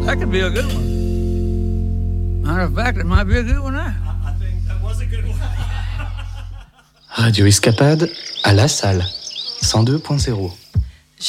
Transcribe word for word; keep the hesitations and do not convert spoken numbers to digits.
That could be a good one. Matter of fact, it might be a good one now. I think that was a good one. Radio Escapade à La Salle, cent deux point zéro.